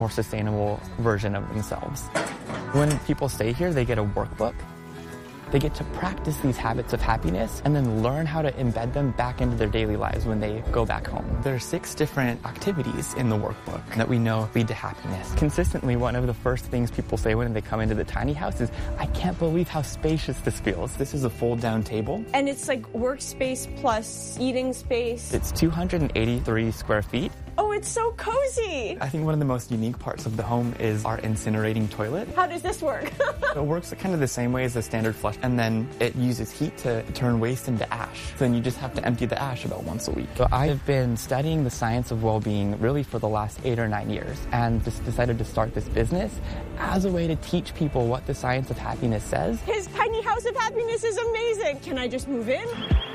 more sustainable version of themselves. When people stay here, they get a workbook. They get to practice these habits of happiness and then learn how to embed them back into their daily lives when they go back home. There are 6 different activities in the workbook that we know lead to happiness. Consistently, one of the first things people say when they come into the tiny house is, I can't believe how spacious this feels. This is a fold-down table. And it's like workspace plus eating space. It's 283 square feet. Oh, it's so cozy. I think one of the most unique parts of the home is our incinerating toilet. How does this work? It works kind of the same way as a standard flush, and then it uses heat to turn waste into ash. So then you just have to empty the ash about once a week. So I've been studying the science of well-being really for the last 8 or 9 years, and just decided to start this business as a way to teach people what the science of happiness says. His tiny house of happiness is amazing. Can I just move in?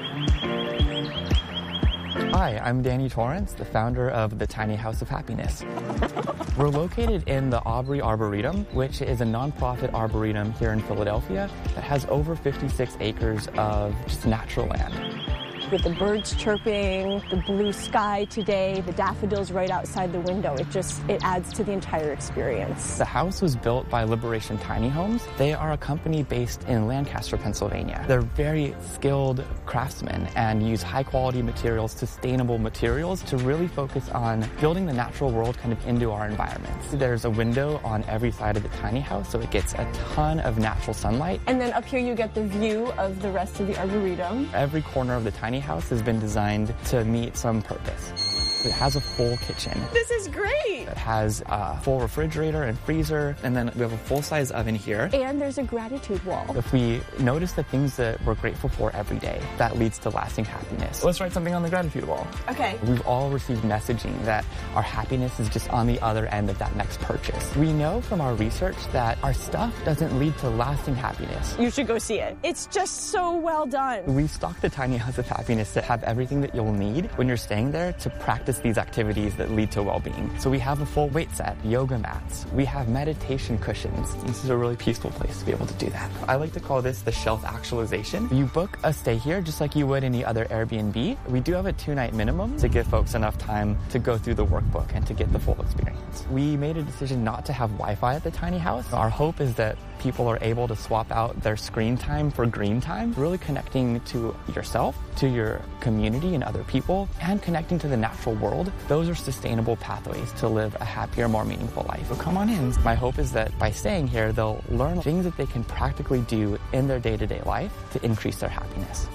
Hi, I'm Danny Torrance, the founder of the Tiny House of Happiness. We're located in the Aubrey Arboretum, which is a nonprofit arboretum here in Philadelphia that has over 56 acres of just natural land. With the birds chirping, the blue sky today, the daffodils right outside the window, it adds to the entire experience. The house was built by Liberation Tiny Homes. They are a company based in Lancaster, Pennsylvania. They're very skilled craftsmen and use high quality materials, sustainable materials, to really focus on building the natural world kind of into our environments. There's a window on every side of the tiny house, so it gets a ton of natural sunlight. And then up here you get the view of the rest of the arboretum. Every corner of the tiny house has been designed to meet some purpose. It has a full kitchen. This is great. It has a full refrigerator and freezer, and then we have a full-size oven here. And there's a gratitude wall. If we notice the things that we're grateful for every day, that leads to lasting happiness. Let's write something on the gratitude wall. Okay. We've all received messaging that our happiness is just on the other end of that next purchase. We know from our research that our stuff doesn't lead to lasting happiness. You should go see it. It's just so well done. We've stocked the Tiny House of Happiness to have everything that you'll need when you're staying there to practice these activities that lead to well-being. So we have a full weight set, yoga mats, we have meditation cushions. This is a really peaceful place to be able to do that. I like to call this the shelf actualization. You book a stay here just like you would any other Airbnb. We do have a 2-night minimum to give folks enough time to go through the workbook and to get the full experience. We made a decision not to have Wi-Fi at the tiny house. Our hope is that people are able to swap out their screen time for green time, really connecting to yourself, to your community and other people, and connecting to the natural world. Those are sustainable pathways to live a happier, more meaningful life. So come on in. My hope is that by staying here, they'll learn things that they can practically do in their day-to-day life to increase their happiness.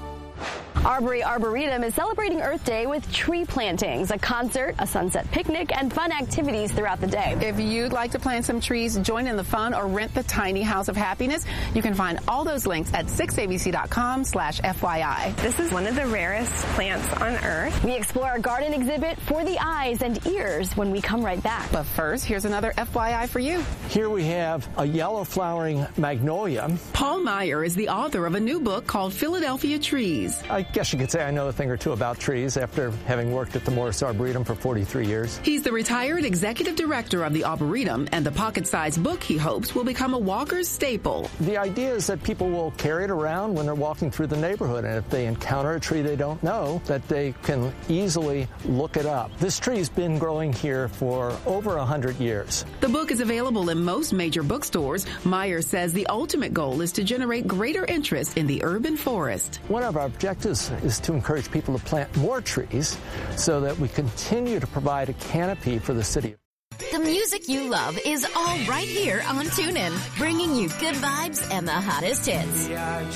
Aubrey Arboretum is celebrating Earth Day with tree plantings, a concert, a sunset picnic, and fun activities throughout the day. If you'd like to plant some trees, join in the fun, or rent the Tiny House of Happiness, you can find all those links at 6abc.com/FYI. This is one of the rarest plants on Earth. We explore our garden exhibit for the eyes and ears when we come right back. But first, here's another FYI for you. Here we have a yellow flowering magnolia. Paul Meyer is the author of a new book called Philadelphia Trees. I guess you could say I know a thing or two about trees after having worked at the Morris Arboretum for 43 years. He's the retired executive director of the Arboretum, and the pocket-sized book, he hopes, will become a walker's staple. The idea is that people will carry it around when they're walking through the neighborhood, and if they encounter a tree they don't know, that they can easily look it up. This tree's been growing here for over 100 years. The book is available in most major bookstores. Meyer says the ultimate goal is to generate greater interest in the urban forest. One of our objectives is to encourage people to plant more trees so that we continue to provide a canopy for the city. The music you love is all right here on TuneIn, bringing you good vibes and the hottest hits.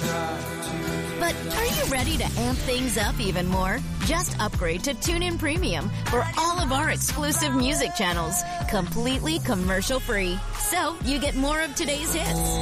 But are you ready to amp things up even more? Just upgrade to TuneIn Premium for all of our exclusive music channels, completely commercial-free. So you get more of today's hits.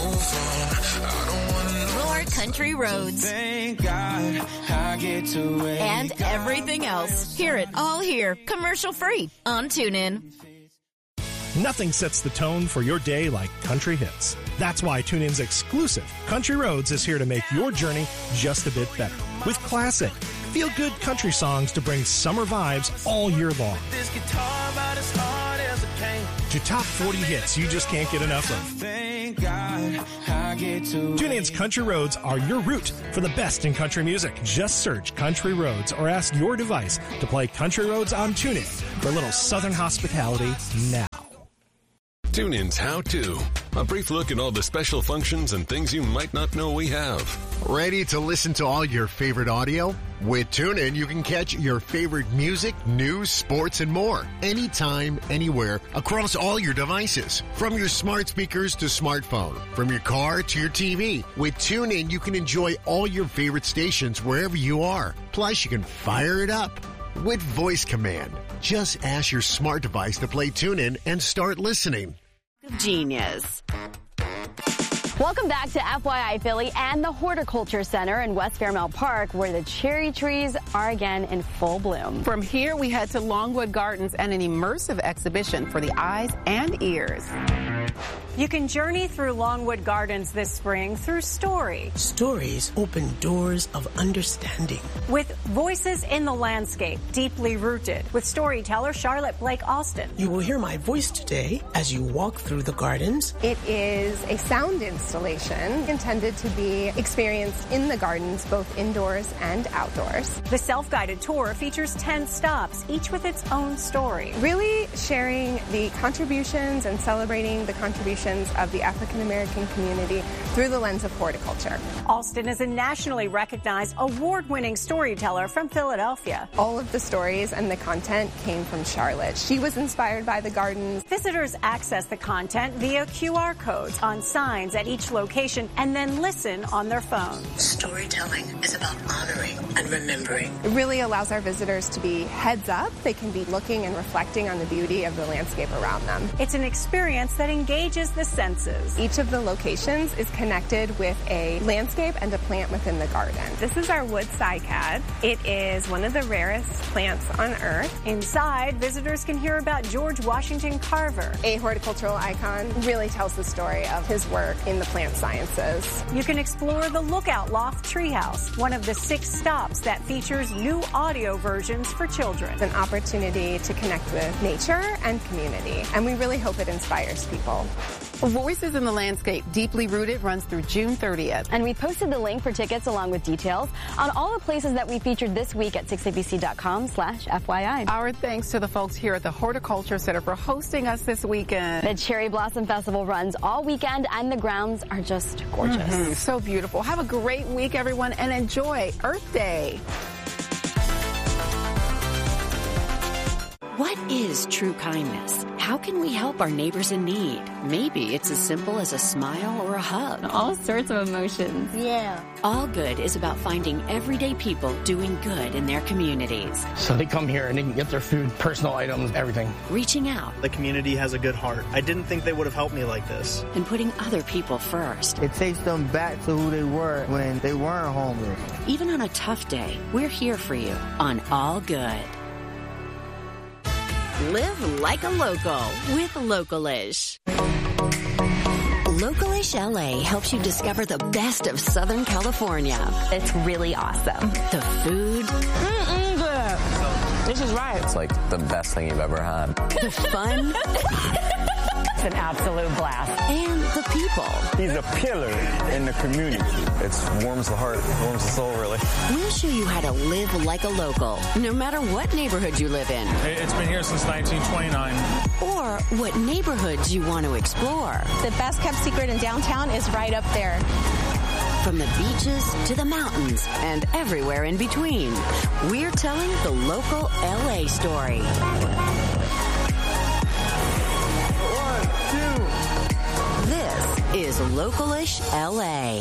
More country roads. Thank God I get to wake and everything else. Hear it all here, commercial-free on TuneIn. Nothing sets the tone for your day like country hits. That's why TuneIn's exclusive Country Roads is here to make your journey just a bit better. With classic, feel-good country songs to bring summer vibes all year long. this guitar about as hard as it can. To top 40 hits you just can't get enough of. Thank thank God I get to TuneIn's Country Roads are your route for the best in country music. Just search Country Roads or ask your device to play Country Roads on TuneIn for a little Southern hospitality now. TuneIn's How To. A brief look at all the special functions and things you might not know we have. Ready to listen to all your favorite audio? With TuneIn, you can catch your favorite music, news, sports, and more. Anytime, anywhere, across all your devices. From your smart speakers to smartphone. From your car to your TV. With TuneIn, you can enjoy all your favorite stations wherever you are. Plus, you can fire it up with voice command. Just ask your smart device to play TuneIn and start listening. Genius. Welcome back to FYI Philly and the Horticulture Center in West Fairmount Park, where the cherry trees are again in full bloom. From here, we head to Longwood Gardens and an immersive exhibition for the eyes and ears. You can journey through Longwood Gardens this spring through story. Stories open doors of understanding. With voices in the landscape, deeply rooted, with storyteller Charlotte Blake Alston. You will hear my voice today as you walk through the gardens. It is a sound installation intended to be experienced in the gardens, both indoors and outdoors. The self-guided tour features 10 stops, each with its own story. Really sharing the contributions and celebrating the contributions of the African American community through the lens of horticulture. Alston is a nationally recognized award-winning storyteller from Philadelphia. All of the stories and the content came from Charlotte. She was inspired by the gardens. Visitors access the content via QR codes on signs at each location and then listen on their phone. Storytelling is about honoring and remembering. It really allows our visitors to be heads up. They can be looking and reflecting on the beauty of the landscape around them. It's an experience that engages the senses. Each of the locations is connected with a landscape and a plant within the garden. This is our wood cycad. It is one of the rarest plants on Earth. Inside, visitors can hear about George Washington Carver. A horticultural icon, really tells the story of his work in the plant sciences. You can explore the Lookout Loft Treehouse, one of the 6 stops that features new audio versions for children. It's an opportunity to connect with nature and community, and we really hope it inspires people. Voices in the Landscape, Deeply Rooted, runs through June 30th. And we posted the link for tickets along with details on all the places that we featured this week at 6abc.com/FYI. Our thanks to the folks here at the Horticulture Center for hosting us this weekend. The Cherry Blossom Festival runs all weekend and the grounds are just gorgeous. So beautiful. Have a great week, everyone, and enjoy Earth Day. What is true kindness? How can we help our neighbors in need? Maybe it's as simple as a smile or a hug. All sorts of emotions. Yeah. All Good is about finding everyday people doing good in their communities. So they come here and they can get their food, personal items, everything. Reaching out. The community has a good heart. I didn't think they would have helped me like this. And putting other people first. It takes them back to who they were when they weren't homeless. Even on a tough day, we're here for you on All Good. Live like a local with Localish. Localish LA helps you discover the best of Southern California. It's really awesome. The food. This is right. It's like the best thing you've ever had. The fun. It's an absolute blast. And the people. He's a pillar in the community. It warms the heart, warms the soul, really. We'll show you how to live like a local, no matter what neighborhood you live in. It's been here since 1929. Or what neighborhoods you want to explore. The best kept secret in downtown is right up there. From the beaches to the mountains and everywhere in between, we're telling the local LA story. This is Localish LA.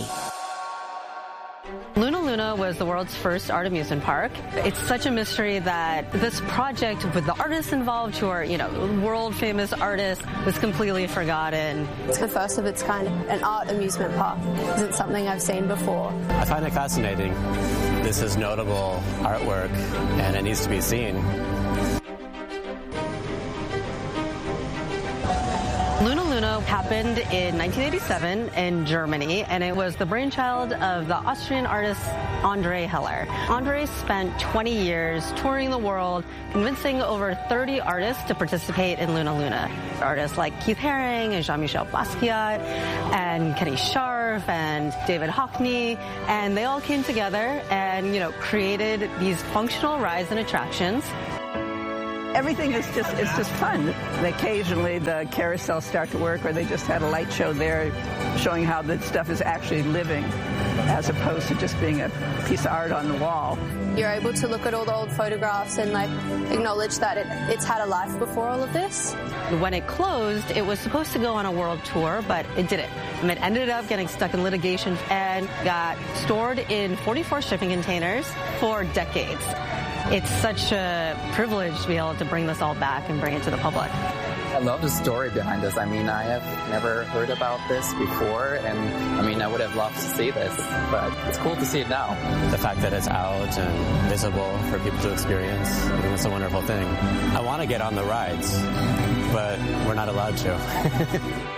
Luna Luna was the world's first art amusement park. It's such a mystery that this project with the artists involved who are, world famous artists was completely forgotten. It's the first of its kind, an art amusement park. Isn't something I've seen before. I find it fascinating. This is notable artwork and it needs to be seen. Luna Luna happened in 1987 in Germany, and it was the brainchild of the Austrian artist Andre Heller. Andre spent 20 years touring the world, convincing over 30 artists to participate in Luna Luna. Artists like Keith Haring and Jean-Michel Basquiat and Kenny Scharf and David Hockney, and they all came together and, created these functional rides and attractions. Everything is just fun. Occasionally the carousels start to work, or they just had a light show there showing how the stuff is actually living as opposed to just being a piece of art on the wall. You're able to look at all the old photographs and acknowledge that it's had a life before all of this. When it closed, it was supposed to go on a world tour, but it didn't. And it ended up getting stuck in litigation and got stored in 44 shipping containers for decades. It's such a privilege to be able to bring this all back and bring it to the public. I love the story behind this. I have never heard about this before, and I would have loved to see this, but it's cool to see it now. The fact that it's out and visible for people to experience, I think it's a wonderful thing. I want to get on the rides, but we're not allowed to.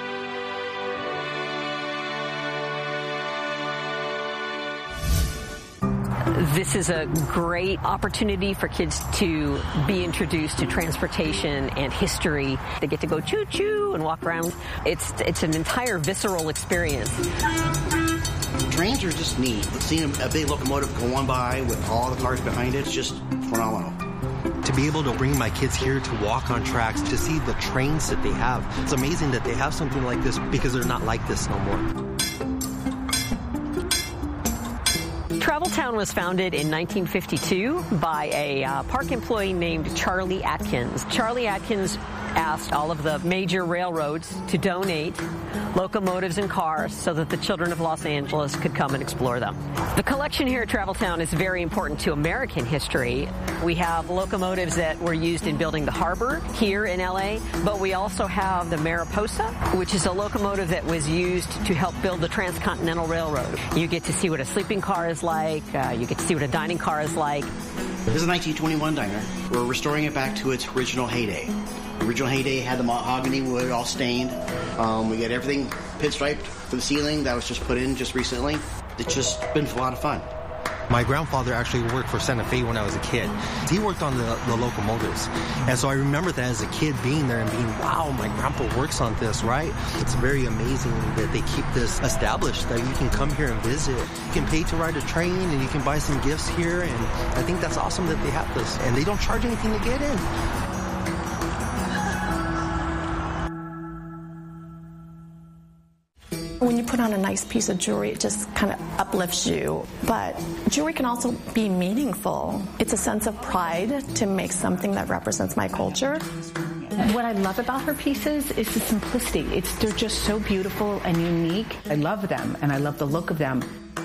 This is a great opportunity for kids to be introduced to transportation and history. They get to go choo-choo and walk around. It's an entire visceral experience. Trains are just neat. Seeing a big locomotive go on by with all the cars behind it's just phenomenal. To be able to bring my kids here to walk on tracks, to see the trains that they have. It's amazing that they have something like this because they're not like this no more. Travel Town was founded in 1952 by a park employee named Charlie Atkins. Charlie Atkins asked all of the major railroads to donate locomotives and cars so that the children of Los Angeles could come and explore them. The collection here at Travel Town is very important to American history. We have locomotives that were used in building the harbor here in LA, but we also have the Mariposa, which is a locomotive that was used to help build the Transcontinental Railroad. You get to see what a sleeping car is like, you get to see what a dining car is like. This is a 1921 diner. We're restoring it back to its original heyday. The original heyday had the mahogany wood all stained. We got everything pinstriped for the ceiling that was just put in just recently. It's just been a lot of fun. My grandfather actually worked for Santa Fe when I was a kid. He worked on the locomotives. And so I remember that as a kid being there and being, wow, my grandpa works on this, right? It's very amazing that they keep this established, that you can come here and visit. You can pay to ride a train and you can buy some gifts here. And I think that's awesome that they have this. And they don't charge anything to get in. When you put on a nice piece of jewelry, it just kind of uplifts you. But jewelry can also be meaningful. It's a sense of pride to make something that represents my culture. What I love about her pieces is the simplicity. They're just so beautiful and unique. I love them, and I love the look of them.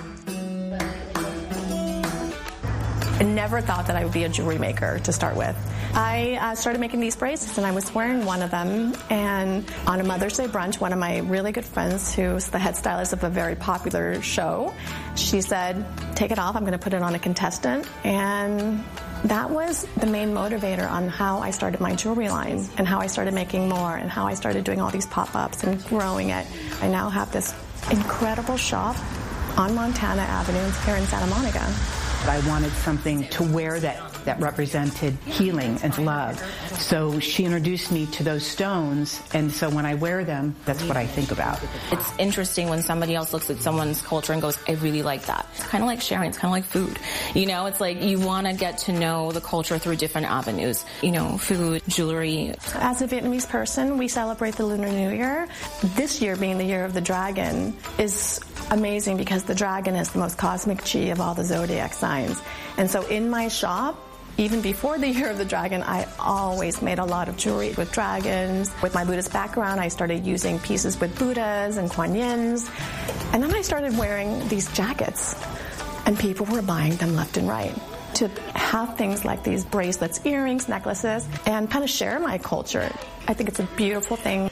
I never thought that I would be a jewelry maker to start with. I started making these bracelets, and I was wearing one of them. And on a Mother's Day brunch, one of my really good friends, who's the head stylist of a very popular show, she said, take it off, I'm going to put it on a contestant. And that was the main motivator on how I started my jewelry line and how I started making more and how I started doing all these pop-ups and growing it. I now have this incredible shop on Montana Avenue here in Santa Monica. I wanted something to wear that represented healing and love. So she introduced me to those stones, and so when I wear them, that's what I think about. It's interesting when somebody else looks at someone's culture and goes, I really like that. It's kind of like sharing. It's kind of like food. It's like you want to get to know the culture through different avenues. Food, jewelry. As a Vietnamese person, we celebrate the Lunar New Year. This year being the year of the dragon is amazing because the dragon is the most cosmic chi of all the zodiac signs. And so in my shop, even before the year of the dragon, I always made a lot of jewelry with dragons. With my Buddhist background, I started using pieces with Buddhas and Kuan Yins. And then I started wearing these jackets, and people were buying them left and right. To have things like these bracelets, earrings, necklaces, and kind of share my culture, I think it's a beautiful thing.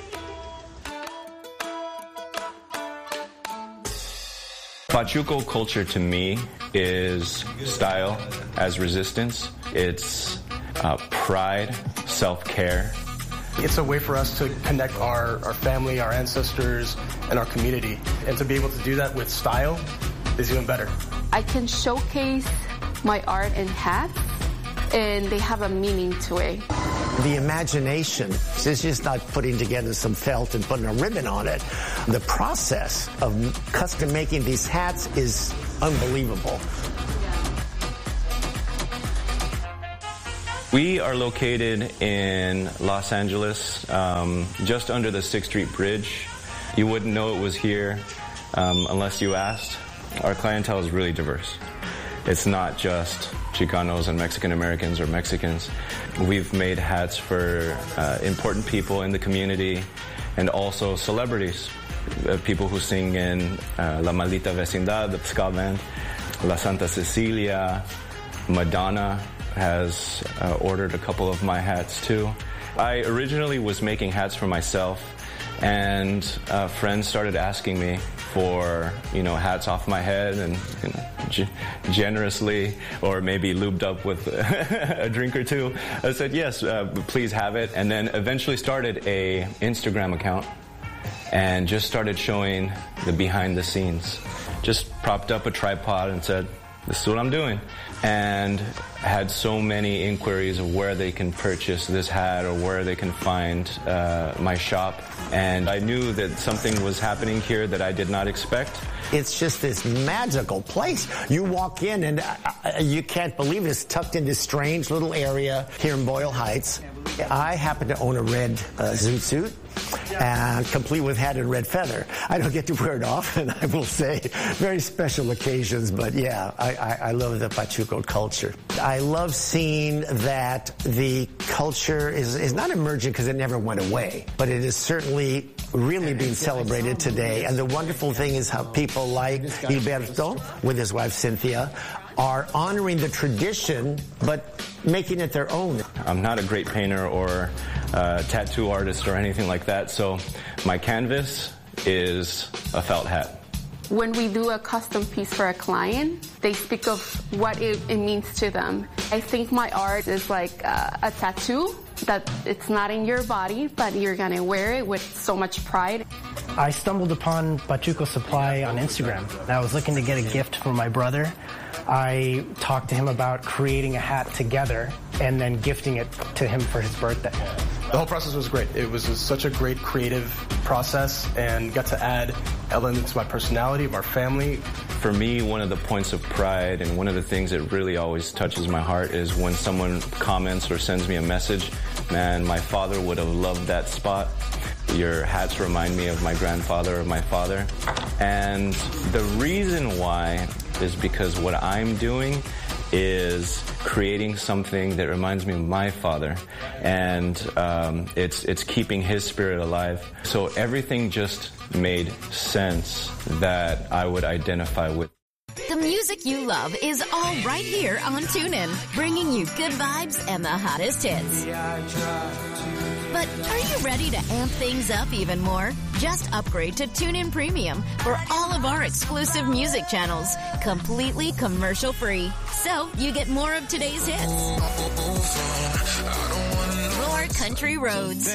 Pachuco culture to me is style as resistance. It's pride, self-care, It's a way for us to connect our family, our ancestors, and our community. And to be able to do that with style is even better. I can showcase my art in hats, and they have a meaning to it. The imagination is just not putting together some felt and putting a ribbon on it. The process of custom making these hats is unbelievable. We are located in Los Angeles, just under the 6th Street Bridge. You wouldn't know it was here unless you asked. Our clientele is really diverse. It's not just Chicanos and Mexican Americans or Mexicans. We've made hats for important people in the community and also celebrities, people who sing in La Maldita Vecindad, the ska band, La Santa Cecilia, Madonna has ordered a couple of my hats too. I originally was making hats for myself, and friends started asking me for, hats off my head, and generously, or maybe lubed up with a drink or two, I said, yes, please have it. And then eventually started a Instagram account and just started showing the behind the scenes. Just propped up a tripod and said, this is what I'm doing. And had so many inquiries of where they can purchase this hat or where they can find my shop. And I knew that something was happening here that I did not expect. It's just this magical place. You walk in and you can't believe it's tucked in this strange little area here in Boyle Heights. I happen to own a red zoot suit, and complete with hat and red feather. I don't get to wear it often, I will say. Very special occasions, but yeah, I love the Pachuco culture. I love seeing that the culture is not emerging because it never went away, but it is certainly really being celebrated today. And the wonderful thing is how people like Gilberto, with his wife Cynthia, are honoring the tradition, but making it their own. I'm not a great painter or tattoo artist or anything like that, so my canvas is a felt hat. When we do a custom piece for a client, they speak of what it means to them. I think my art is like a tattoo, that it's not in your body, but you're gonna wear it with so much pride. I stumbled upon Pachuco Supply on Instagram. I was looking to get a gift for my brother. I talked to him about creating a hat together and then gifting it to him for his birthday. The whole process was great. It was such a great creative process and got to add elements to my personality, of our family. For me, one of the points of pride and one of the things that really always touches my heart is when someone comments or sends me a message, man, my father would have loved that spot. Your hats remind me of my grandfather or my father. And the reason why is because what I'm doing is creating something that reminds me of my father, and it's keeping his spirit alive. So everything just made sense that I would identify with. The music you love is all right here on TuneIn, bringing you good vibes and the hottest hits. But are you ready to amp things up even more? Just upgrade to TuneIn Premium for all of our exclusive music channels, completely commercial-free. So you get more of today's hits, more country roads,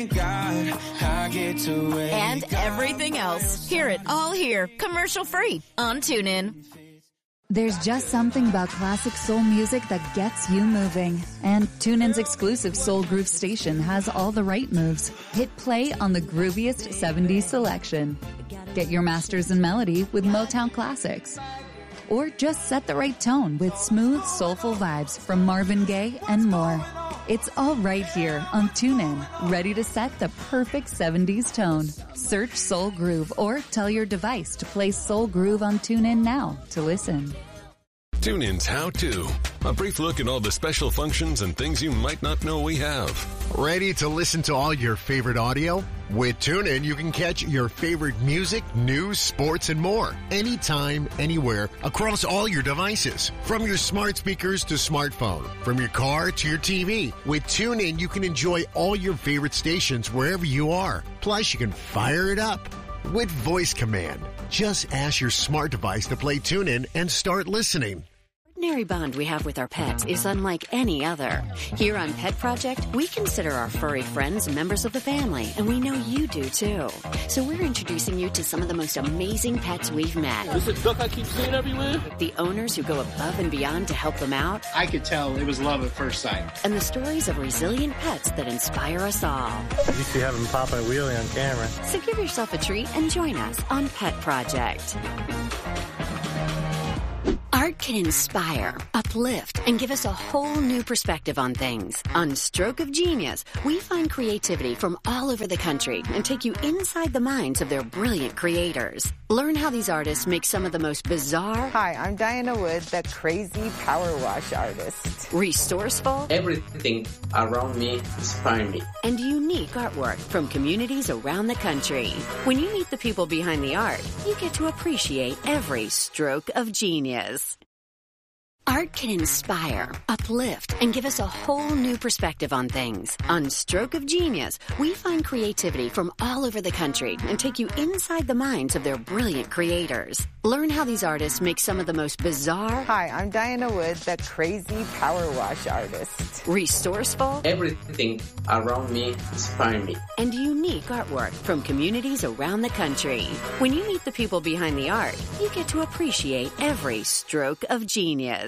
and everything else. Hear it all here, commercial-free on TuneIn. There's just something about classic soul music that gets you moving. And TuneIn's exclusive Soul Groove station has all the right moves. Hit play on the grooviest 70s selection. Get your masters in melody with Motown classics. Or just set the right tone with smooth, soulful vibes from Marvin Gaye and more. It's all right here on TuneIn, ready to set the perfect 70s tone. Search Soul Groove or tell your device to play Soul Groove on TuneIn now to listen. TuneIn's How To. A brief look at all the special functions and things you might not know we have. Ready to listen to all your favorite audio? With TuneIn, you can catch your favorite music, news, sports, and more. Anytime, anywhere, across all your devices. From your smart speakers to smartphone. From your car to your TV. With TuneIn, you can enjoy all your favorite stations wherever you are. Plus, you can fire it up with voice command. Just ask your smart device to play TuneIn and start listening. extraordinary bond we have with our pets is unlike any other. Here on Pet Project, we consider our furry friends members of the family, and we know you do too. So we're introducing you to some of the most amazing pets we've met. Is it duck I keep seeing everywhere? The owners who go above and beyond to help them out. I could tell it was love at first sight. And the stories of resilient pets that inspire us all. You see having popping a wheelie on camera. So give yourself a treat and join us on Pet Project. Art can inspire, uplift, and give us a whole new perspective on things. On Stroke of Genius, we find creativity from all over the country and take you inside the minds of their brilliant creators. Learn how these artists make some of the most bizarre... Hi, I'm Diana Wood, the crazy power wash artist. Resourceful... Everything around me inspires me. And unique artwork from communities around the country. When you meet the people behind the art, you get to appreciate every stroke of genius. Art can inspire, uplift, and give us a whole new perspective on things. On Stroke of Genius, we find creativity from all over the country and take you inside the minds of their brilliant creators. Learn how these artists make some of the most bizarre... Hi, I'm Diana Wood, the crazy power wash artist. Resourceful... Everything around me inspires me. And unique artwork from communities around the country. When you meet the people behind the art, you get to appreciate every stroke of genius.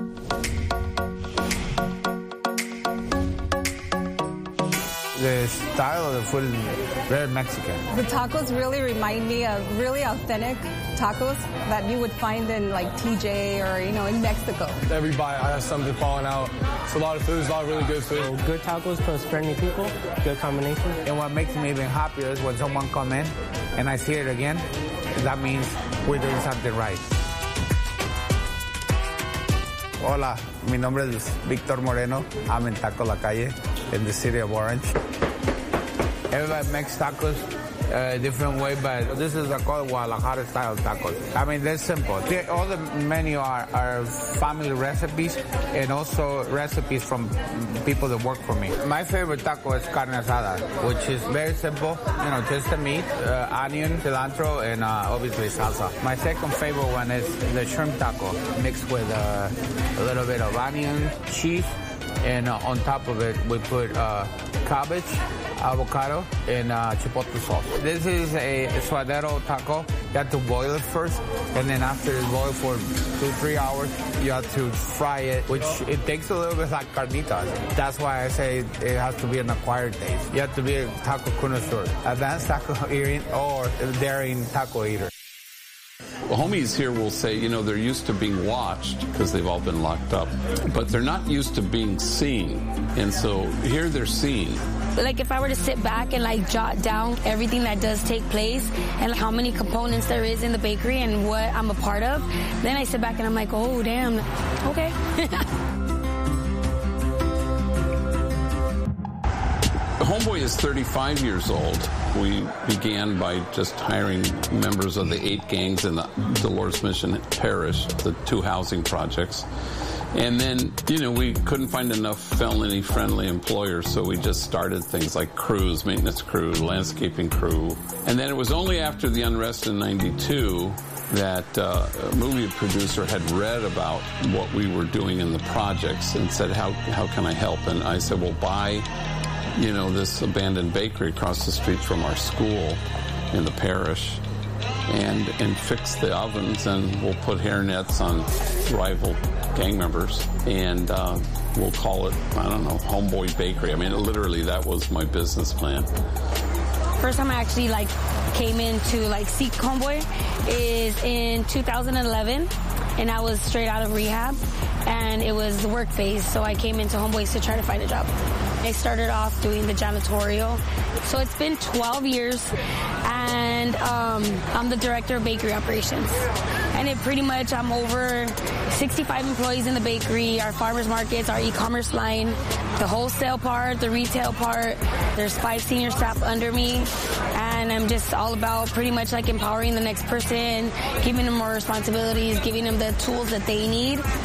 The style of the food is very Mexican. The tacos really remind me of really authentic tacos that you would find in like TJ or, in Mexico. Every bite, I have something falling out. It's a lot of food, it's a lot of really good food. Good tacos plus friendly people, good combination. And what makes me even happier is when someone comes in and I see it again, that means we're doing something right. Hola, mi nombre es Victor Moreno. I'm in Taco La Calle in the city of Orange. Everybody makes tacos a different way, but this is called Guadalajara style tacos. I mean, they're simple. All the menu are family recipes and also recipes from people that work for me. My favorite taco is carne asada, which is very simple. Just the meat, onion, cilantro, and obviously salsa. My second favorite one is the shrimp taco, mixed with a little bit of onion, cheese, and on top of it we put cabbage, avocado, and chipotle sauce. This is a suadero taco. You have to boil it first, and then after it's boiled for 2-3 hours, you have to fry it, which it takes a little bit like carnitas. That's why I say it has to be an acquired taste. You have to be a taco connoisseur, advanced taco eating, or daring taco eater. The homies here will say, they're used to being watched because they've all been locked up, but they're not used to being seen. And so here they're seen. Like if I were to sit back and jot down everything that does take place and how many components there is in the bakery and what I'm a part of, then I sit back and I'm like, oh, damn, okay. Homeboy is 35 years old. We began by just hiring members of the 8 gangs in the Dolores Mission Parish, the 2 housing projects. And then, we couldn't find enough felony-friendly employers, so we just started things like crews, maintenance crew, landscaping crew. And then it was only after the unrest in '92 that a movie producer had read about what we were doing in the projects and said, how can I help? And I said, well, buy this abandoned bakery across the street from our school in the parish and fix the ovens, and we'll put hairnets on rival gang members, and we'll call it, Homeboy Bakery. I mean, literally, that was my business plan. First time I actually came in to seek Homeboy is in 2011, and I was straight out of rehab, and it was the work phase, so I came into Homeboys to try to find a job. I started off doing the janitorial, so it's been 12 years, and I'm the director of bakery operations. And it pretty much, I'm over 65 employees in the bakery, our farmers markets, our e-commerce line, the wholesale part, the retail part. There's 5 senior staff under me, and I'm just all about pretty much empowering the next person, giving them more responsibilities, giving them the tools that they need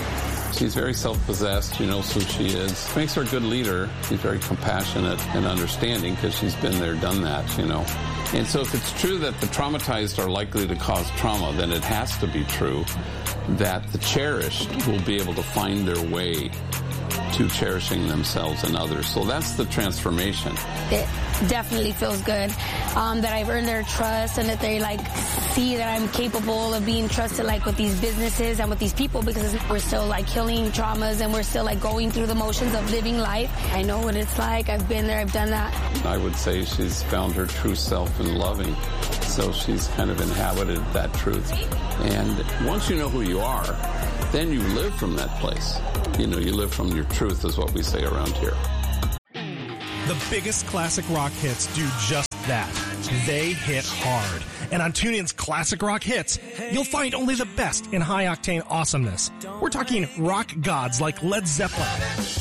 She's very self-possessed. She knows who she is. Makes her a good leader. She's very compassionate and understanding because she's been there, done that, you know. And so if it's true that the traumatized are likely to cause trauma, then it has to be true that the cherished will be able to find their way to cherishing themselves and others. So that's the transformation. It definitely feels good that I've earned their trust and that they like see that I'm capable of being trusted like with these businesses and with these people, because we're still like healing traumas and we're still like going through the motions of living life. I know what it's like. I've been there. I've done that. I would say she's found her true self in loving. So she's kind of inhabited that truth. And once you know who you are, then you live from that place. You know, you live from your truth is what we say around here. The biggest classic rock hits do just that. They hit hard. And on TuneIn's Classic Rock Hits, you'll find only the best in high-octane awesomeness. We're talking rock gods like Led Zeppelin,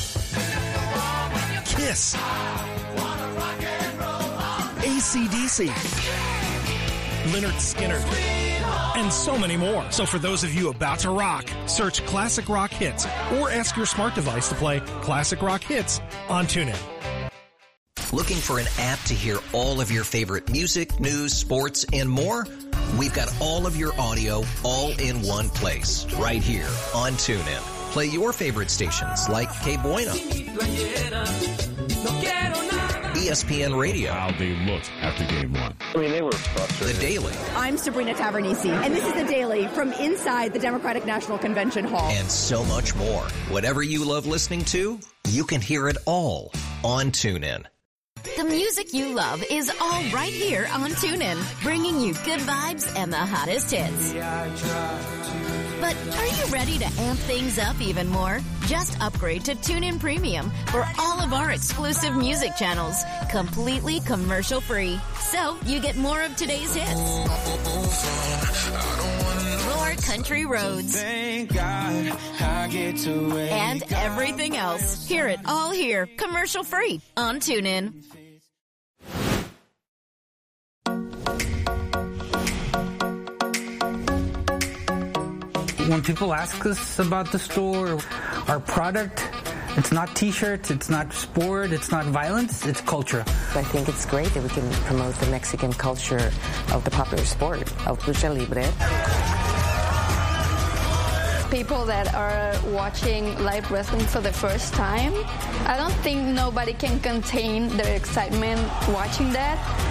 Kiss, AC/DC, Lynyrd Skynyrd, and so many more. So for those of you about to rock, search Classic Rock Hits or ask your smart device to play Classic Rock Hits on TuneIn. Looking for an app to hear all of your favorite music, news, sports, and more? We've got all of your audio all in one place, right here on TuneIn. Play your favorite stations like K Bueno, ESPN Radio. How they looked after game one. I mean, they were frustrated. The Daily. I'm Sabrina Tavernisi, and this is The Daily from inside the Democratic National Convention Hall. And so much more. Whatever you love listening to, you can hear it all on TuneIn. The music you love is all right here on TuneIn, bringing you good vibes and the hottest hits. But are you ready to amp things up even more? Just upgrade to TuneIn Premium for all of our exclusive music channels, completely commercial-free. So you get more of today's hits, more country roads, and everything else. Hear it all here, commercial-free on TuneIn. When people ask us about the store, our product, it's not T-shirts, it's not sport, it's not violence, it's culture. I think it's great that we can promote the Mexican culture of the popular sport of lucha libre. People that are watching live wrestling for the first time, I don't think nobody can contain their excitement watching that.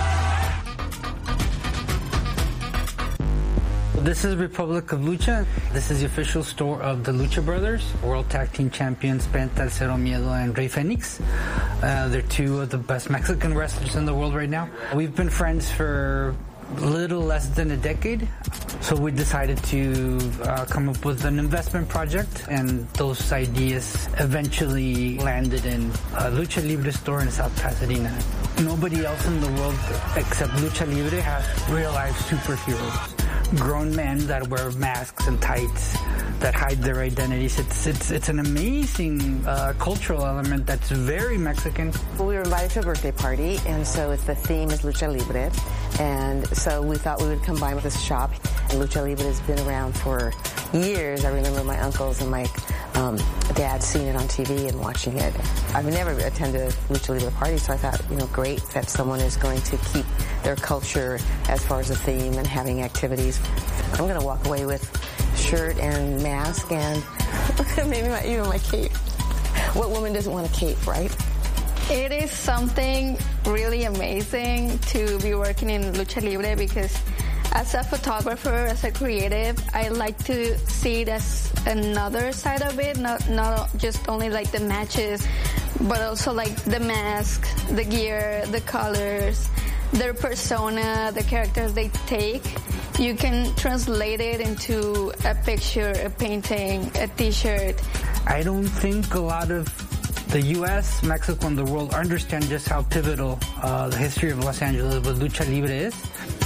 This is Republic of Lucha. This is the official store of the Lucha Brothers, World Tag Team Champions Penta, Cero Miedo, and Rey Fenix. They're two of the best Mexican wrestlers in the world right now. We've been friends for a little less than a decade, so we decided to come up with an investment project, and those ideas eventually landed in a Lucha Libre store in South Pasadena. Nobody else in the world except Lucha Libre has real-life superheroes. Grown men that wear masks and tights that hide their identities. It's an amazing cultural element that's very Mexican. We were invited to a birthday party, and so the theme is Lucha Libre. And so we thought we would combine with this shop. And Lucha Libre has been around for years. I remember my uncles and my dad seeing it on TV and watching it. I've never attended a Lucha Libre party, so I thought, great that someone is going to keep their culture as far as the theme and having activities. I'm going to walk away with shirt and mask and maybe even my cape. What woman doesn't want a cape, right? It is something really amazing to be working in Lucha Libre because as a photographer, as a creative, I like to see it as another side of it, not just only like the matches, but also like the mask, the gear, the colors, their persona, the characters they take. You can translate it into a picture, a painting, a t-shirt. I don't think a lot of the U.S., Mexico, and the world understand just how pivotal the history of Los Angeles with Lucha Libre is.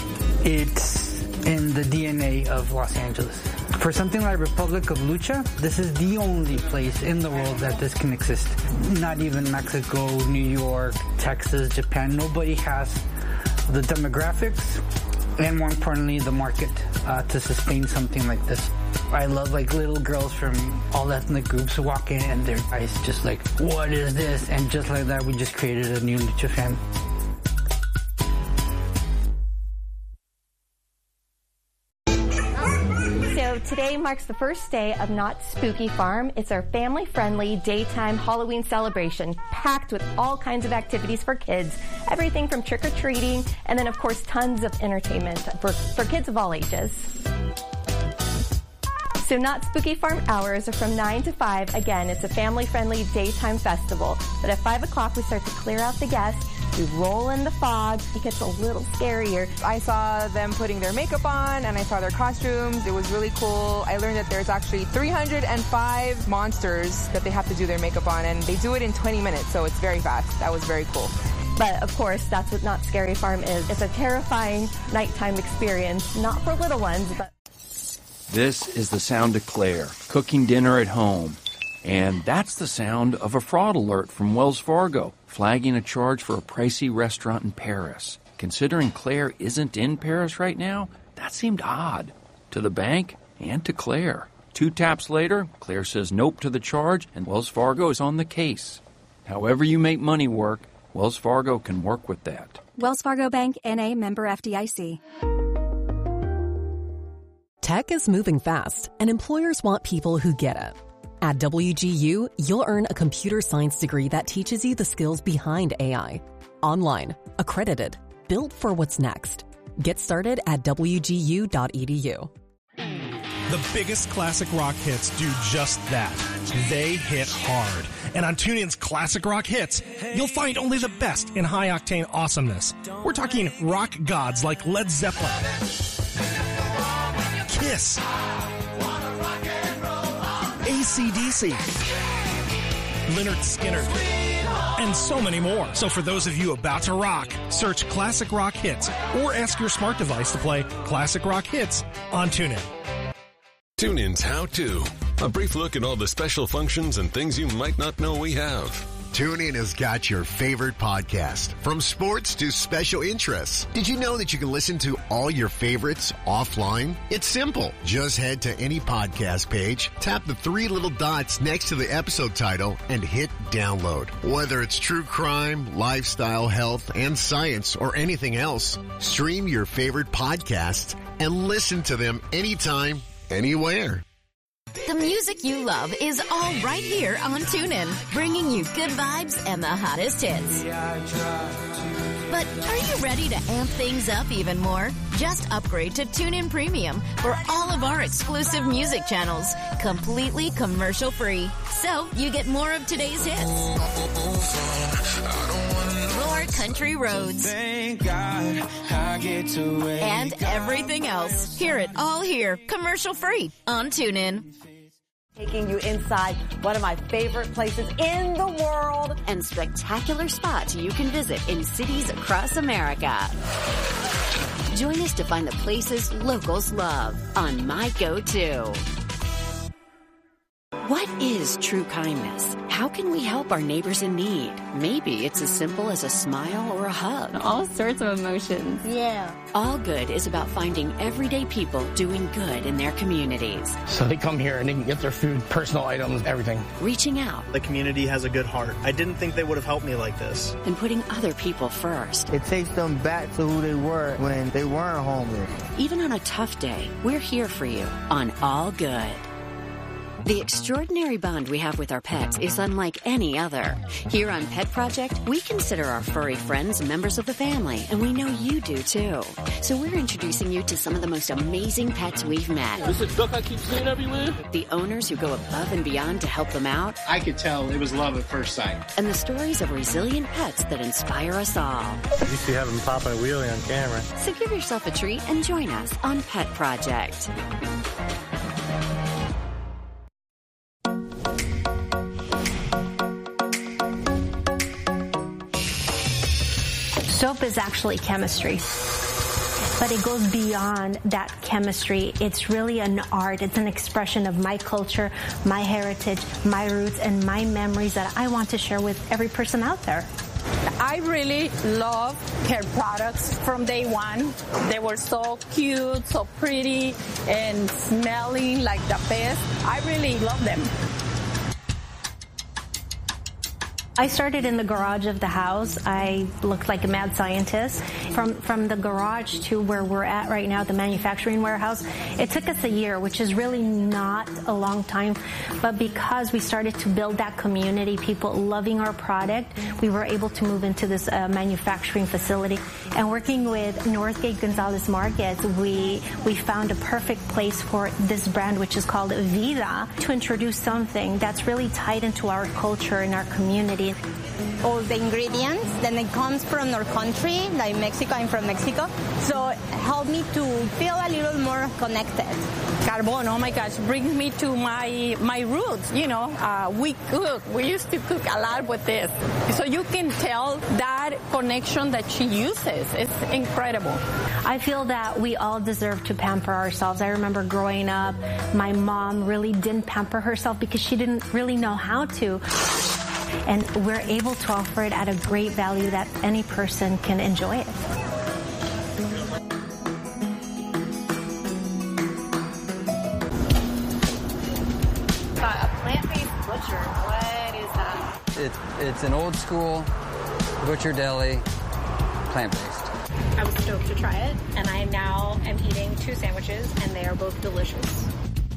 It's in the DNA of Los Angeles. For something like Republic of Lucha, this is the only place in the world that this can exist. Not even Mexico, New York, Texas, Japan. Nobody has the demographics, and more importantly, the market to sustain something like this. I love like little girls from all ethnic groups who walk in and their eyes just like, what is this? And just like that, we just created a new Lucha fan. Today marks the first day of Not Spooky Farm. It's our family-friendly daytime Halloween celebration, packed with all kinds of activities for kids, everything from trick-or-treating, and then, of course, tons of entertainment for kids of all ages. So Not Spooky Farm hours are from 9 to 5. Again, it's a family-friendly daytime festival. But at 5 o'clock, we start to clear out the guests. We roll in the fog. It gets a little scarier. I saw them putting their makeup on, and I saw their costumes. It was really cool. I learned that there's actually 305 monsters that they have to do their makeup on, and they do it in 20 minutes, so it's very fast. That was very cool. But, of course, that's what Not Scary Farm is. It's a terrifying nighttime experience, not for little ones, but... This is the sound of Claire, cooking dinner at home. And that's the sound of a fraud alert from Wells Fargo, flagging a charge for a pricey restaurant in Paris. Considering Claire isn't in Paris right now, that seemed odd to the bank and to Claire. 2 taps later, Claire says nope to the charge, and Wells Fargo is on the case. However you make money work, Wells Fargo can work with that. Wells Fargo Bank, N.A., member FDIC. Tech is moving fast, and employers want people who get it. At WGU, you'll earn a computer science degree that teaches you the skills behind AI. Online, accredited, built for what's next. Get started at wgu.edu. The biggest classic rock hits do just that. They hit hard. And on TuneIn's Classic Rock Hits, you'll find only the best in high-octane awesomeness. We're talking rock gods like Led Zeppelin, Kiss, AC/DC, Lynyrd Skynyrd, and so many more. So for those of you about to rock, search Classic Rock Hits or ask your smart device to play Classic Rock Hits on TuneIn. TuneIn's How To. A brief look at all the special functions and things you might not know we have. TuneIn has got your favorite podcast, from sports to special interests. Did you know that you can listen to all your favorites offline? It's simple. Just head to any podcast page, tap the 3 little dots next to the episode title, and hit download. Whether it's true crime, lifestyle, health, and science, or anything else, stream your favorite podcasts and listen to them anytime, anywhere. The music you love is all right here on TuneIn, bringing you good vibes and the hottest hits. But are you ready to amp things up even more? Just upgrade to TuneIn Premium for all of our exclusive music channels, completely commercial-free. So you get more of today's hits. More country roads. And everything else. Hear it all here, commercial-free on TuneIn. Taking you inside one of my favorite places in the world. And spectacular spots you can visit in cities across America. Join us to find the places locals love on My Go-To. What is true kindness? How can we help our neighbors in need? Maybe it's as simple as a smile or a hug. All sorts of emotions. Yeah. All Good is about finding everyday people doing good in their communities. So they come here and they can get their food, personal items, everything. Reaching out. The community has a good heart. I didn't think they would have helped me like this. And putting other people first. It takes them back to who they were when they weren't homeless. Even on a tough day, we're here for you on All Good. The extraordinary bond we have with our pets is unlike any other. Here on Pet Project, we consider our furry friends members of the family, and we know you do too. So we're introducing you to some of the most amazing pets we've met. This is duck I keep seeing everywhere. The owners who go above and beyond to help them out. I could tell it was love at first sight. And the stories of resilient pets that inspire us all. You see having popping a wheelie on camera. So give yourself a treat and join us on Pet Project. Soap is actually chemistry, but it goes beyond that chemistry. It's really an art. It's an expression of my culture, my heritage, my roots, and my memories that I want to share with every person out there. I really love her products from day one. They were so cute, so pretty, and smelling like the best. I really love them. I started in the garage of the house. I looked like a mad scientist. From the garage to where we're at right now, the manufacturing warehouse, it took us a year, which is really not a long time. But because we started to build that community, people loving our product, we were able to move into this manufacturing facility. And working with Northgate Gonzalez Markets, we found a perfect place for this brand, which is called Vida, to introduce something that's really tied into our culture and our community. All the ingredients, then it comes from our country, like Mexico. I'm from Mexico. So it helped me to feel a little more connected. Carbon, oh my gosh, brings me to my roots. You know, we used to cook a lot with this. So you can tell that connection that she uses. It's incredible. I feel that we all deserve to pamper ourselves. I remember growing up, my mom really didn't pamper herself because she didn't really know how to. And we're able to offer it at a great value that any person can enjoy it. A plant-based butcher, what is that? It's an old school butcher deli, plant-based. I was stoked to try it, and I now am eating 2 sandwiches, and they are both delicious.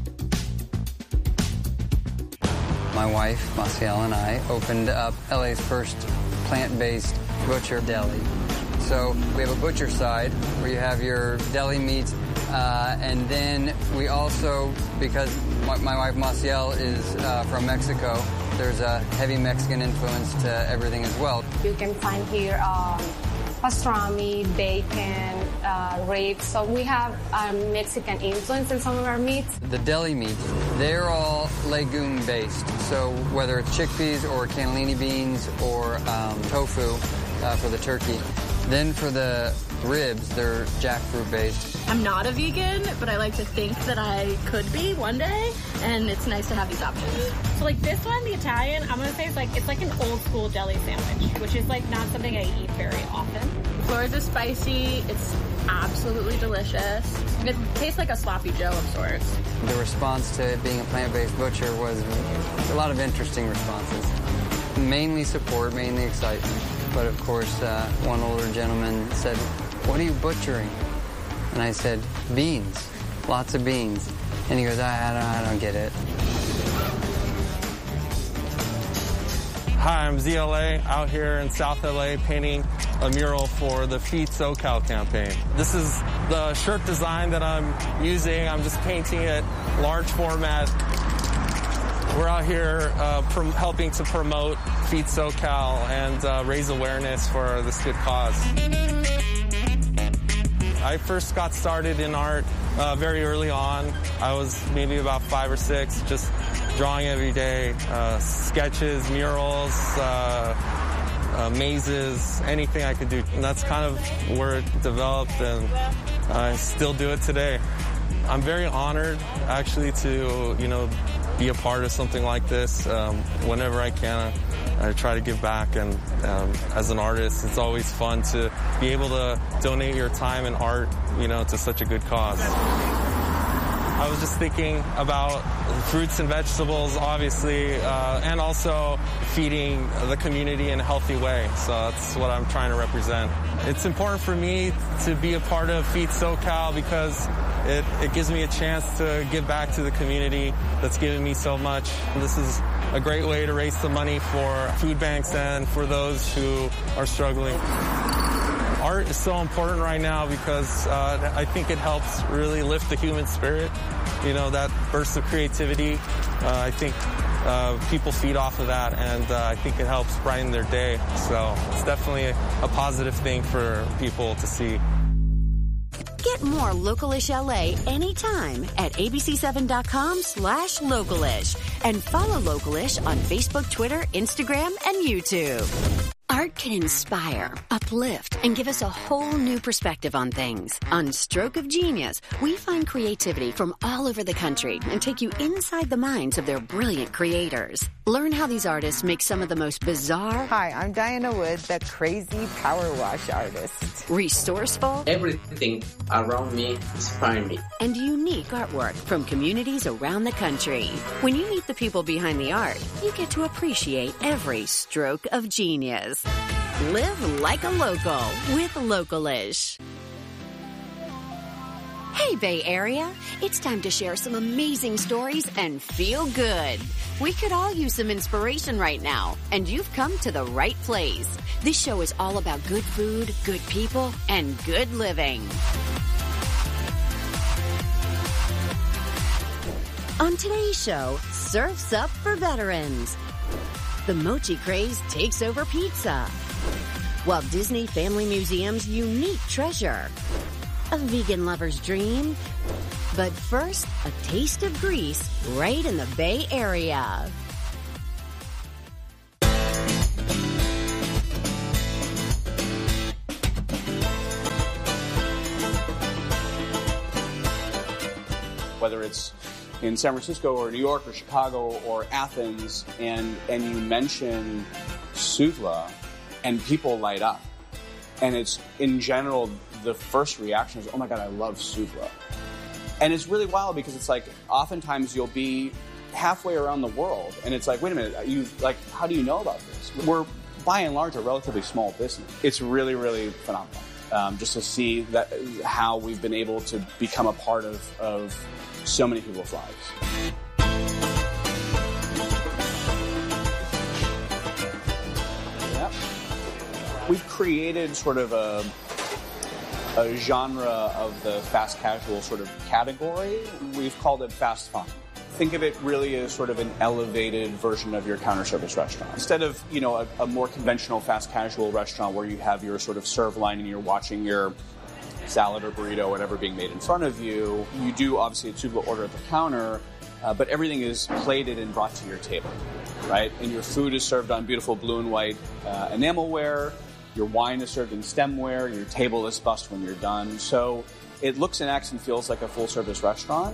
My wife, Maciel, and I opened up LA's first plant-based butcher deli. So we have a butcher side where you have your deli meats, and then we also, because my wife Maciel is from Mexico, there's a heavy Mexican influence to everything as well. You can find here pastrami, bacon, ribs. So we have Mexican influence in some of our meats. The deli meats, they're all legume-based. So whether it's chickpeas or cannellini beans or tofu for the turkey. Then for the ribs, they're jackfruit-based. I'm not a vegan, but I like to think that I could be one day, and it's nice to have these options. So like this one, the Italian, I'm gonna say it's like an old school deli sandwich, which is like not something I eat very often. Flores is spicy, it's absolutely delicious. It tastes like a sloppy Joe of sorts. The response to being a plant-based butcher was a lot of interesting responses. Mainly support, mainly excitement. But of course, one older gentleman said, "What are you butchering?" And I said, "Beans, lots of beans." And he goes, I don't get it. Hi, I'm ZLA out here in South LA painting a mural for the Feed SoCal campaign. This is the shirt design that I'm using. I'm just painting it large format. We're out here helping to promote Feed SoCal and raise awareness for this good cause. I first got started in art very early on. I was maybe about 5 or 6, just drawing every day, sketches, murals, mazes, anything I could do. And that's kind of where it developed, and I still do it today. I'm very honored, actually, to, be a part of something like this. Whenever I can, I try to give back, and as an artist, it's always fun to be able to donate your time and art, to such a good cause. I was just thinking about fruits and vegetables, obviously, and also feeding the community in a healthy way. So that's what I'm trying to represent. It's important for me to be a part of Feed SoCal because it gives me a chance to give back to the community that's given me so much. This is a great way to raise some money for food banks and for those who are struggling. Art is so important right now because I think it helps really lift the human spirit. That burst of creativity. I think people feed off of that, and I think it helps brighten their day. So it's definitely a positive thing for people to see. Get more Localish LA anytime at abc7.com/Localish and follow Localish on Facebook, Twitter, Instagram, and YouTube. Art can inspire, uplift, and give us a whole new perspective on things. On Stroke of Genius, we find creativity from all over the country and take you inside the minds of their brilliant creators. Learn how these artists make some of the most bizarre... Hi, I'm Diana Wood, the crazy power wash artist. Resourceful... Everything around me inspires me. And unique artwork from communities around the country. When you meet the people behind the art, you get to appreciate every stroke of genius. Live like a local with Localish. Hey, Bay Area. It's time to share some amazing stories and feel good. We could all use some inspiration right now, and you've come to the right place. This show is all about good food, good people, and good living. On today's show, Surf's Up for Veterans. The mochi craze takes over pizza. Walt Disney Family Museum's unique treasure. A vegan lover's dream. But first, a taste of Greece right in the Bay Area. Whether it's in San Francisco or New York or Chicago or Athens, and you mention Suvla, and people light up. And it's, in general, the first reaction is, oh my God, I love Suvla. And it's really wild because it's like, oftentimes you'll be halfway around the world, and it's like, wait a minute, how do you know about this? We're, by and large, a relatively small business. It's really, really phenomenal. Just to see that how we've been able to become a part of so many people's lives. Yep. We've created sort of a genre of the fast casual sort of category. We've called it fast fun. Think of it really as sort of an elevated version of your counter service restaurant. Instead of, a more conventional fast casual restaurant where you have your sort of serve line and you're watching your salad or burrito or whatever being made in front of you, you do obviously a Suvla order at the counter, but everything is plated and brought to your table, right? And your food is served on beautiful blue and white enamelware. Your wine is served in stemware. Your table is bussed when you're done. So it looks and acts and feels like a full-service restaurant.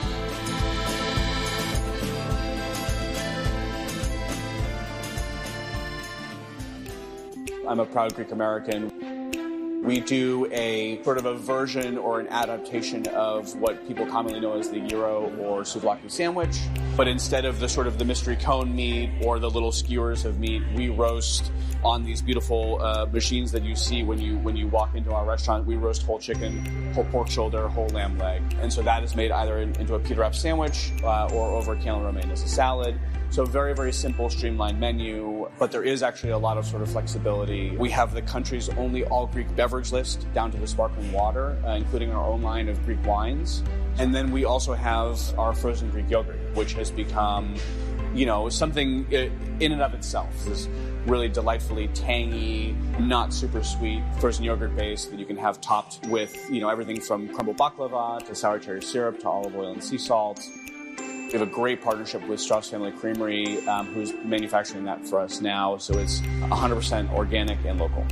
I'm a proud Greek American. We do a sort of a version or an adaptation of what people commonly know as the gyro or souvlaki sandwich. But instead of the mystery cone meat or the little skewers of meat, we roast on these beautiful machines that you see when you walk into our restaurant. We roast whole chicken, whole pork shoulder, whole lamb leg. And so that is made either into a pita wrap sandwich or over cannella romaine as a salad. So very, very simple, streamlined menu, but there is actually a lot of sort of flexibility. We have the country's only all-Greek beverage list down to the sparkling water, including our own line of Greek wines. And then we also have our frozen Greek yogurt, which has become, something in and of itself. This really delightfully tangy, not super sweet frozen yogurt base that you can have topped with, everything from crumbled baklava to sour cherry syrup to olive oil and sea salt. We have a great partnership with Strauss Family Creamery, who's manufacturing that for us now. So it's 100% organic and local.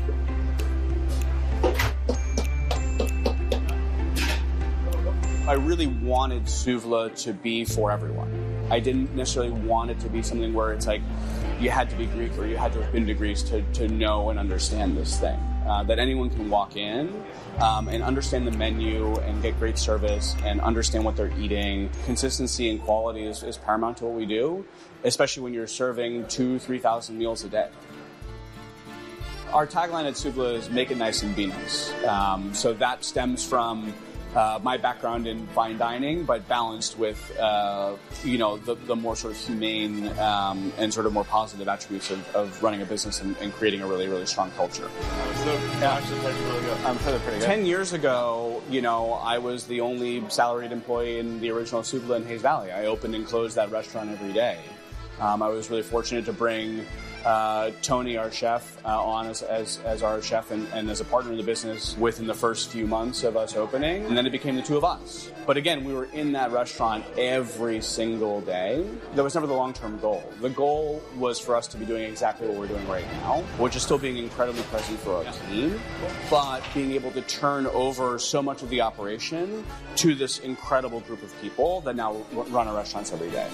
I really wanted Suvla to be for everyone. I didn't necessarily want it to be something where it's like you had to be Greek or you had to have been to Greece to know and understand this thing. That anyone can walk in and understand the menu and get great service and understand what they're eating. Consistency and quality is paramount to what we do, especially when you're serving 2,000-3,000 meals a day. Our tagline at Suvla is make it nice and be nice. So that stems from my background in fine dining, but balanced with, the more sort of humane and sort of more positive attributes of running a business and creating a really, really strong culture. Actually, really good. I'm feeling pretty good. 10 years ago, I was the only salaried employee in the original Suvla in Hayes Valley. I opened and closed that restaurant every day. I was really fortunate to bring Tony, our chef, on as our chef and as a partner in the business within the first few months of us opening. And then it became the two of us. But again, we were in that restaurant every single day. That was never the long-term goal. The goal was for us to be doing exactly what we're doing right now, which is still being incredibly present for our team, but being able to turn over so much of the operation to this incredible group of people that now run our restaurants every day.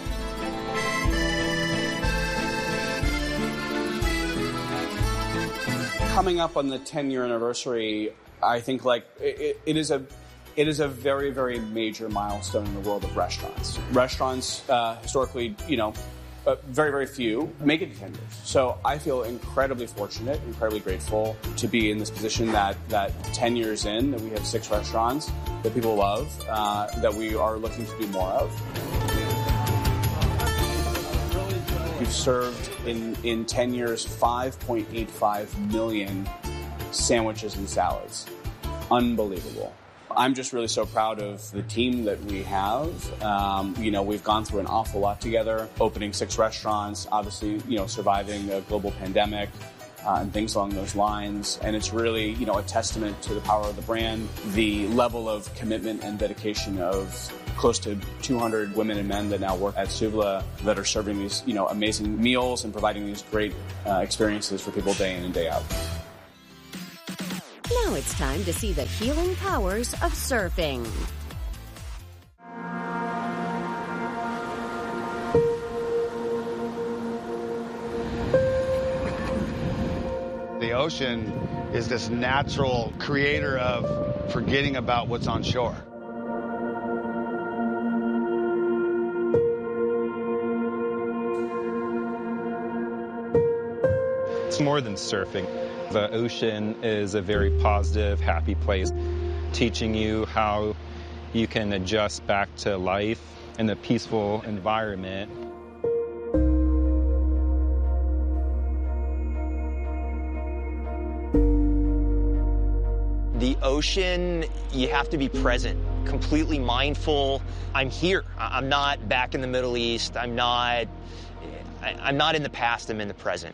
Coming up on the 10-year anniversary, I think it is a very, very major milestone in the world of restaurants. Restaurants, historically, very, very few make it to 10 years. So I feel incredibly fortunate, incredibly grateful to be in this position that 10 years in, that we have 6 restaurants that people love, that we are looking to do more of. We've served in 10 years 5.85 million sandwiches and salads. Unbelievable. I'm just really so proud of the team that we have. We've gone through an awful lot together, opening 6 restaurants, obviously, surviving a global pandemic, and things along those lines. And it's really, a testament to the power of the brand, the level of commitment and dedication of close to 200 women and men that now work at Souvla that are serving these, amazing meals and providing these great experiences for people day in and day out. Now it's time to see the healing powers of surfing. The ocean is this natural creator of forgetting about what's on shore. It's more than surfing. The ocean is a very positive, happy place, teaching you how you can adjust back to life in a peaceful environment. The ocean, you have to be present, completely mindful. I'm here. I'm not back in the Middle East. I'm not in the past. I'm in the present.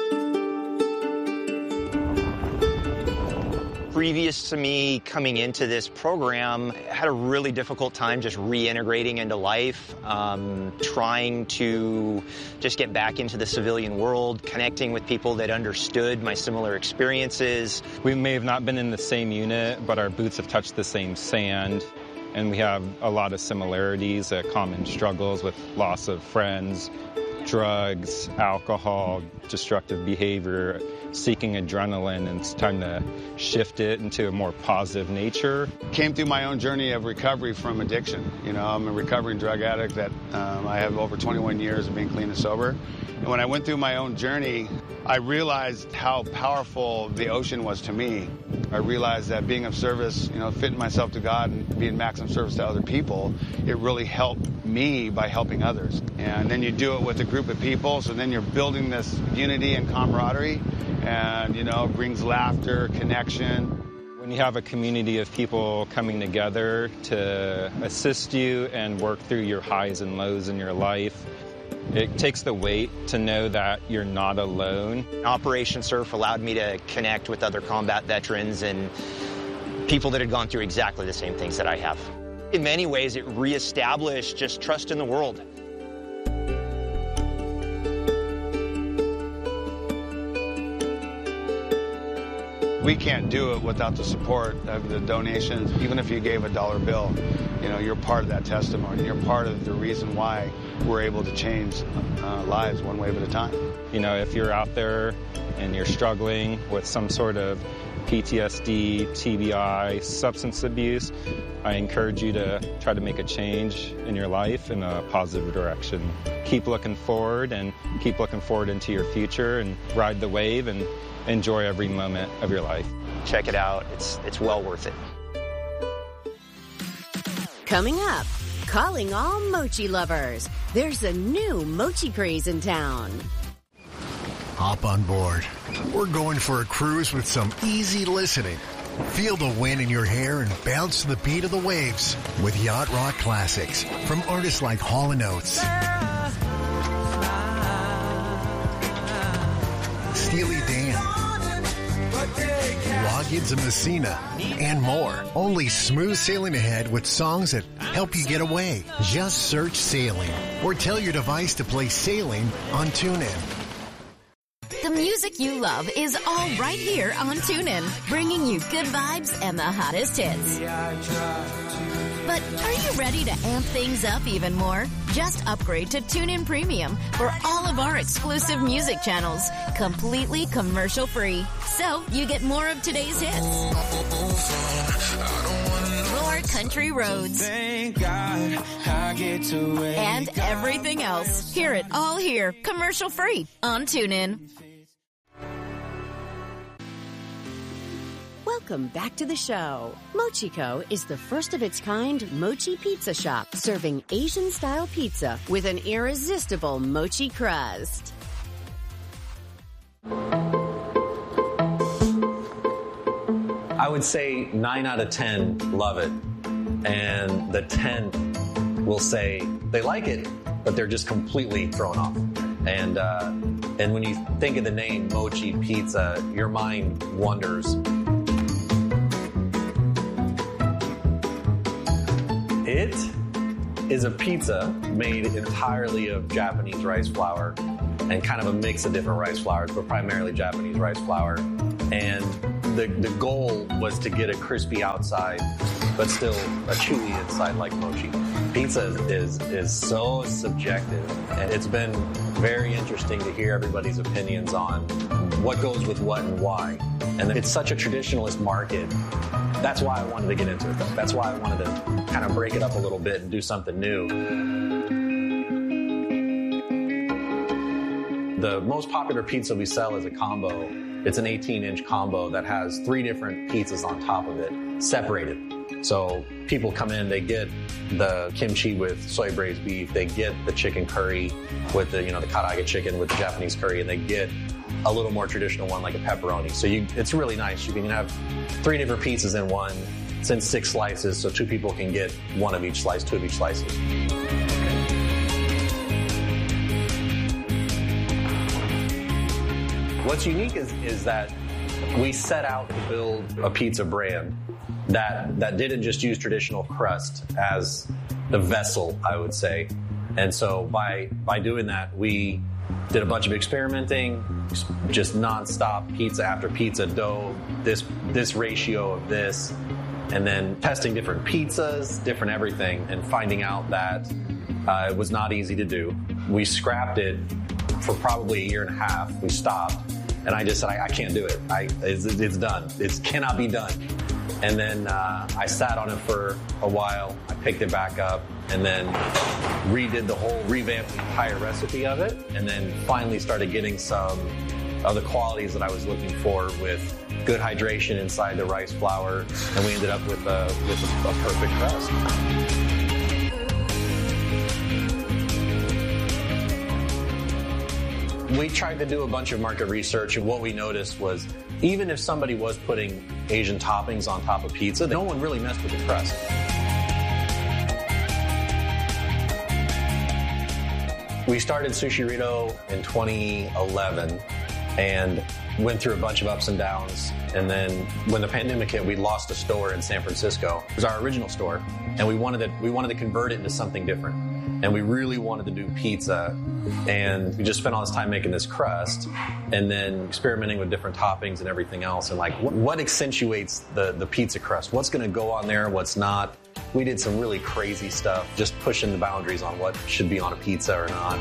Previous to me coming into this program, I had a really difficult time just reintegrating into life, trying to just get back into the civilian world, connecting with people that understood my similar experiences. We may have not been in the same unit, but our boots have touched the same sand, and we have a lot of similarities, common struggles with loss of friends, drugs, alcohol, destructive behavior, seeking adrenaline, and it's time to shift it into a more positive nature. Came through my own journey of recovery from addiction. I'm a recovering drug addict that I have over 21 years of being clean and sober. And when I went through my own journey, I realized how powerful the ocean was to me. I realized that being of service, fitting myself to God and being maximum service to other people, it really helped me by helping others. And then you do it with a group of people, so then you're building this unity and camaraderie, and, brings laughter, connection. When you have a community of people coming together to assist you and work through your highs and lows in your life, it takes the weight to know that you're not alone. Operation Surf allowed me to connect with other combat veterans and people that had gone through exactly the same things that I have. In many ways, it reestablished just trust in the world. We can't do it without the support of the donations. Even if you gave a dollar bill, you're part of that testimony. You're part of the reason why we're able to change lives one wave at a time. If you're out there and you're struggling with some sort of PTSD, TBI, substance abuse, I encourage you to try to make a change in your life in a positive direction. Keep looking forward and keep looking forward into your future and ride the wave and enjoy every moment of your life. Check it out. It's well worth it. Coming up, calling all mochi lovers. There's a new mochi craze in town. Hop on board. We're going for a cruise with some easy listening. Feel the wind in your hair and bounce to the beat of the waves with Yacht Rock Classics from artists like Hall & Oates, Kids of Messina, and more. Only smooth sailing ahead with songs that help you get away. Just search Sailing or tell your device to play Sailing on TuneIn. The music you love is all right here on TuneIn, bringing you good vibes and the hottest hits. But are you ready to amp things up even more? Just upgrade to TuneIn Premium for all of our exclusive music channels, completely commercial-free. So you get more of today's hits, more country roads, and everything else. Hear it all here, commercial-free on TuneIn. Welcome back to the show. Mochiko is the first of its kind mochi pizza shop, serving Asian-style pizza with an irresistible mochi crust. I would say 9 out of 10 love it, and the 10th will say they like it, but they're just completely thrown off. And when you think of the name Mochi Pizza, your mind wanders. It is a pizza made entirely of Japanese rice flour and kind of a mix of different rice flours, but primarily Japanese rice flour. And the goal was to get a crispy outside, but still a chewy inside like mochi. Pizza is so subjective, and it's been very interesting to hear everybody's opinions on what goes with what and why. And it's such a traditionalist market. That's why I wanted to get into it, though. That's why I wanted to kind of break it up a little bit and do something new. The most popular pizza we sell is a combo. It's an 18-inch combo that has 3 different pizzas on top of it, separated. So people come in, they get the kimchi with soy braised beef, they get the chicken curry with the karaage chicken with the Japanese curry, and they get a little more traditional one like a pepperoni. So it's really nice. You can have 3 different pizzas in one. It's in 6 slices, so 2 people can get 1 of each slice, 2 of each slices. What's unique is that we set out to build a pizza brand that didn't just use traditional crust as the vessel, I would say. And so by doing that, we did a bunch of experimenting, just nonstop pizza after pizza dough, this ratio of this, and then testing different pizzas, different everything, and finding out that it was not easy to do. We scrapped it for probably 1.5 years. We stopped, and I just said, I can't do it. It's done. It cannot be done. And then I sat on it for a while. I picked it back up and then revamped the entire recipe of it, and then finally started getting some of the qualities that I was looking for with good hydration inside the rice flour, and we ended up with a perfect crust. We tried to do a bunch of market research, and what we noticed was even if somebody was putting Asian toppings on top of pizza, no one really messed with the crust. We started Sushirito in 2011 and went through a bunch of ups and downs. And then when the pandemic hit, we lost a store in San Francisco. It was our original store, and we wanted to convert it into something different. And we really wanted to do pizza, and we just spent all this time making this crust and then experimenting with different toppings and everything else. And like, what accentuates the pizza crust? What's going to go on there? What's not? We did some really crazy stuff, just pushing the boundaries on what should be on a pizza or not.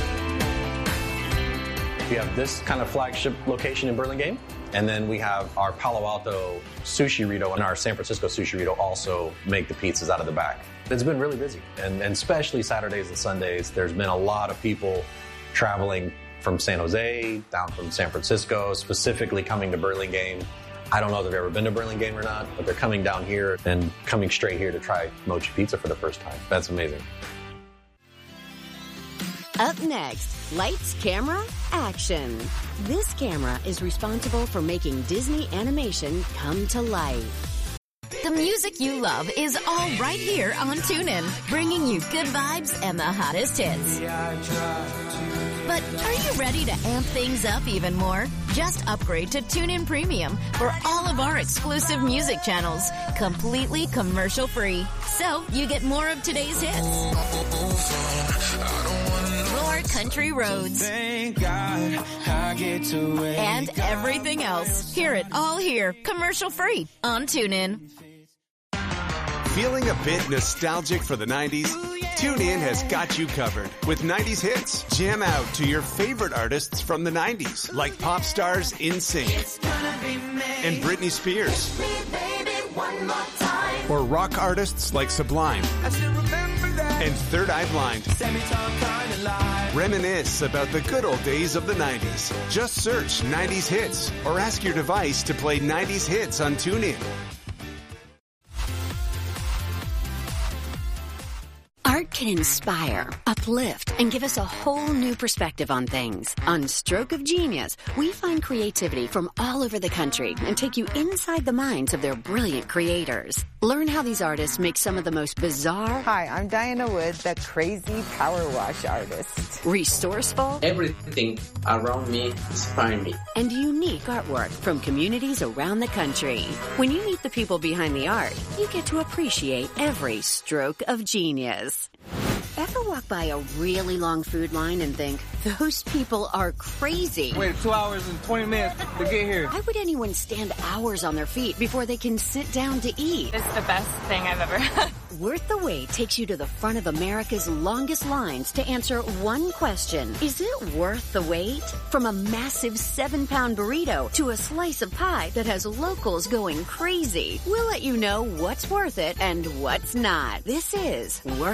We have this kind of flagship location in Burlingame, and then we have our Palo Alto Sushirito and our San Francisco Sushirito also make the pizzas out of the back. It's been really busy, and especially Saturdays and Sundays, there's been a lot of people traveling from San Jose, down from San Francisco, specifically coming to Burlingame. I don't know if they've ever been to Burlingame or not, but they're coming down here and coming straight here to try Mochi Pizza for the first time. That's amazing. Up next, lights, camera, action. This camera is responsible for making Disney animation come to life. The music you love is all right here on TuneIn, bringing you good vibes and the hottest hits. But are you ready to amp things up even more? Just upgrade to TuneIn Premium for all of our exclusive music channels, completely commercial-free. So you get more of today's hits, more country roads, and everything else. Hear it all here, commercial-free on TuneIn. Feeling a bit nostalgic for the 90s? TuneIn has got you covered with 90s hits. Jam out to your favorite artists from the 90s, like pop stars NSYNC and Britney Spears, or rock artists like Sublime and Third Eye Blind. Reminisce about the good old days of the 90s. Just search 90s hits or ask your device to play 90s hits on TuneIn. Art can inspire, uplift, and give us a whole new perspective on things. On Stroke of Genius, we find creativity from all over the country and take you inside the minds of their brilliant creators. Learn how these artists make some of the most bizarre... Hi, I'm Diana Wood, the crazy power wash artist. Resourceful... Everything around me inspires me. And unique artwork from communities around the country. When you meet the people behind the art, you get to appreciate every stroke of genius. Ever walk by a really long food line and think, those people are crazy? Wait 2 hours and 20 minutes to get here. Why would anyone stand hours on their feet before they can sit down to eat? It's the best thing I've ever had. Worth the Wait takes you to the front of America's longest lines to answer one question. Is it worth the wait? From a massive 7-pound burrito to a slice of pie that has locals going crazy, we'll let you know what's worth it and what's not. This is Worth